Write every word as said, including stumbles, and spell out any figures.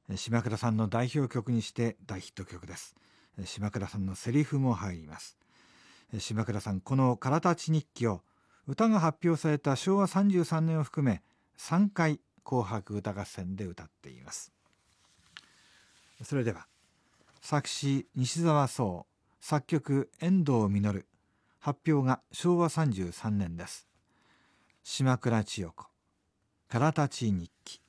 島倉さんの代表曲にして大ヒット曲です。島倉さんのセリフも入ります。島倉さん、このからたち日記を歌が発表されたしょうわさんじゅうさんねんを含めさんかい紅白歌合戦で歌っています。それでは作詞西澤壮、作曲遠藤実、発表がしょうわさんじゅうさんねんです。島倉千代子、からたち日記。